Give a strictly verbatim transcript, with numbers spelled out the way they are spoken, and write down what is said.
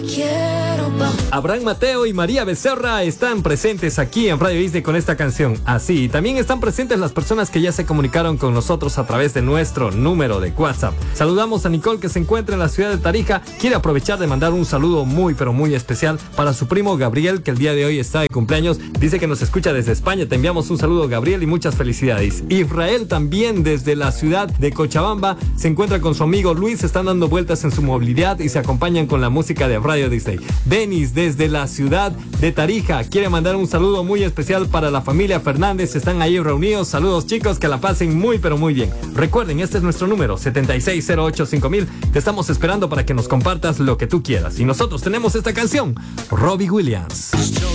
Abraham Mateo y María Becerra están presentes aquí en Radio Disney con esta canción. Así, también están presentes las personas que ya se comunicaron con nosotros a través de nuestro número de WhatsApp. Saludamos a Nicole, que se encuentra en la ciudad de Tarija. Quiere aprovechar de mandar un saludo muy pero muy especial para su primo Gabriel, que el día de hoy está de cumpleaños. Dice que nos escucha desde España. Te enviamos un saludo, Gabriel, y muchas felicidades. Israel también desde la ciudad de Cochabamba se encuentra con su amigo Luis. Están dando vueltas en su movilidad y se acompañan con la música de Radio Disney. Denis desde la ciudad de Tarija quiere mandar un saludo muy especial para la familia Fernández. Están ahí reunidos. Saludos, chicos, que la pasen muy pero muy bien. Recuerden, este es nuestro número setenta y seis cero ocho cinco mil. Te estamos esperando para que nos compartas lo que tú quieras. Y nosotros tenemos esta canción, Robbie Williams.